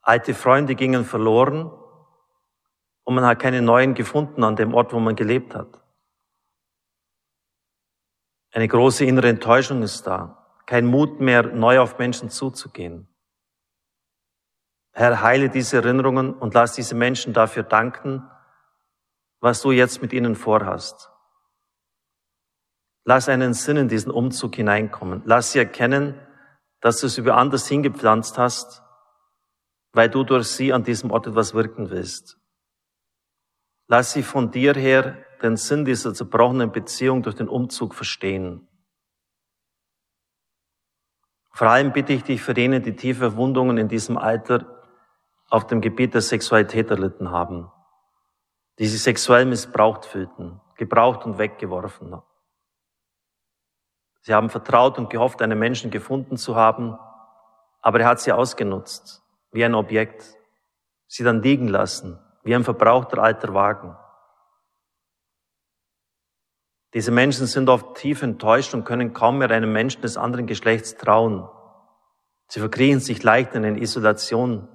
Alte Freunde gingen verloren und man hat keine neuen gefunden an dem Ort, wo man gelebt hat. Eine große innere Enttäuschung ist da. Kein Mut mehr, neu auf Menschen zuzugehen. Herr, heile diese Erinnerungen und lass diese Menschen dafür danken, was du jetzt mit ihnen vorhast. Lass einen Sinn in diesen Umzug hineinkommen. Lass sie erkennen, dass du es über anders hingepflanzt hast, weil du durch sie an diesem Ort etwas wirken willst. Lass sie von dir her den Sinn dieser zerbrochenen Beziehung durch den Umzug verstehen. Vor allem bitte ich dich für jene, die tiefe Verwundungen in diesem Alter auf dem Gebiet der Sexualität erlitten haben, die sich sexuell missbraucht fühlten, gebraucht und weggeworfen haben. Sie haben vertraut und gehofft, einen Menschen gefunden zu haben, aber er hat sie ausgenutzt, wie ein Objekt, sie dann liegen lassen, wie ein verbrauchter alter Wagen. Diese Menschen sind oft tief enttäuscht und können kaum mehr einem Menschen des anderen Geschlechts trauen. Sie verkriechen sich leicht in Isolation,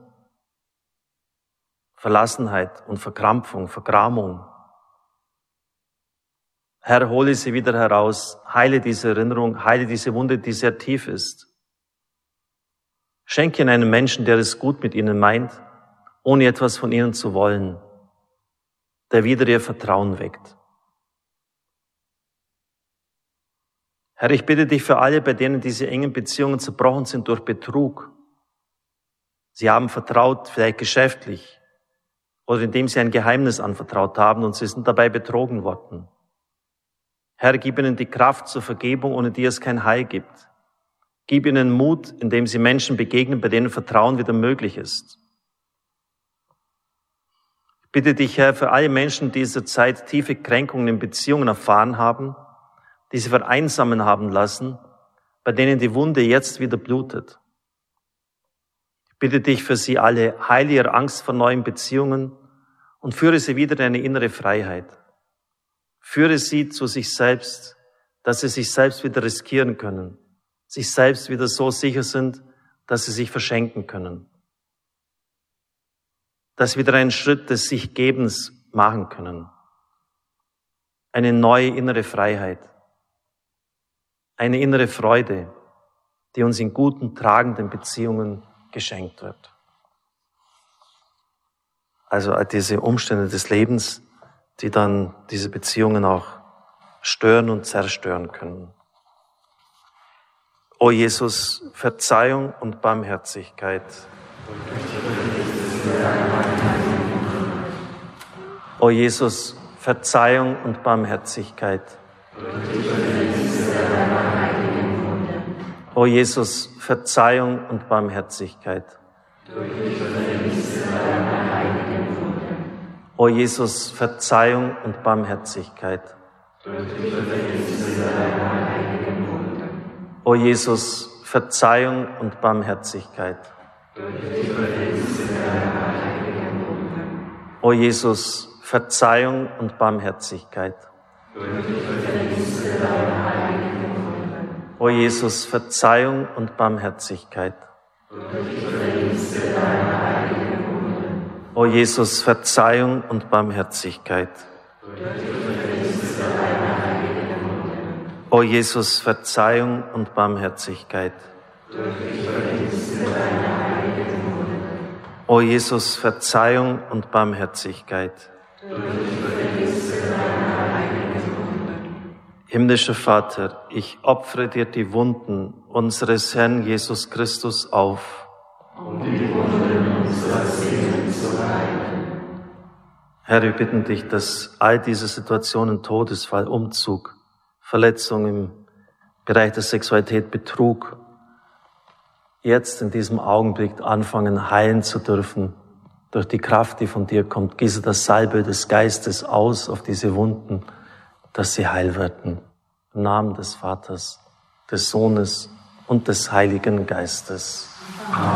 Verlassenheit und Verkrampfung, Vergramung. Herr, hole sie wieder heraus, heile diese Erinnerung, heile diese Wunde, die sehr tief ist. Schenke ihnen einen Menschen, der es gut mit ihnen meint, ohne etwas von ihnen zu wollen, der wieder ihr Vertrauen weckt. Herr, ich bitte dich für alle, bei denen diese engen Beziehungen zerbrochen sind durch Betrug. Sie haben vertraut, vielleicht geschäftlich, oder indem sie ein Geheimnis anvertraut haben und sie sind dabei betrogen worden. Herr, gib ihnen die Kraft zur Vergebung, ohne die es kein Heil gibt. Gib ihnen Mut, indem sie Menschen begegnen, bei denen Vertrauen wieder möglich ist. Ich bitte dich, Herr, für alle Menschen, die in dieser Zeit tiefe Kränkungen in Beziehungen erfahren haben, die sie vereinsamen haben lassen, bei denen die Wunde jetzt wieder blutet. Ich bitte dich für sie alle, heile ihre Angst vor neuen Beziehungen und führe sie wieder in eine innere Freiheit. Führe sie zu sich selbst, dass sie sich selbst wieder riskieren können, sich selbst wieder so sicher sind, dass sie sich verschenken können. Dass sie wieder einen Schritt des Sich-Gebens machen können. Eine neue innere Freiheit. Eine innere Freude, die uns in guten, tragenden Beziehungen geschenkt wird. Also all diese Umstände des Lebens, die dann diese Beziehungen auch stören und zerstören können. O Jesus, Verzeihung und Barmherzigkeit. O Jesus, Verzeihung und Barmherzigkeit. O Jesus, Verzeihung und Barmherzigkeit. O Jesus, Verzeihung und Barmherzigkeit. O Jesus, Verzeihung und Barmherzigkeit. O Jesus, Verzeihung und Barmherzigkeit. O Jesus, Verzeihung und Barmherzigkeit. O Jesus, Verzeihung und Barmherzigkeit. O Jesus, Verzeihung und Barmherzigkeit. O Jesus, Verzeihung und Barmherzigkeit. Himmlischer Vater, ich opfere dir die Wunden unseres Herrn Jesus Christus auf. Um die Wunden unserer Seelen zu heilen. Herr, wir bitten dich, dass all diese Situationen, Todesfall, Umzug, Verletzung im Bereich der Sexualität, Betrug, jetzt in diesem Augenblick anfangen, heilen zu dürfen, durch die Kraft, die von dir kommt. Gieße das Salbe des Geistes aus auf diese Wunden, dass sie heil werden. Im Namen des Vaters, des Sohnes und des Heiligen Geistes. Amen.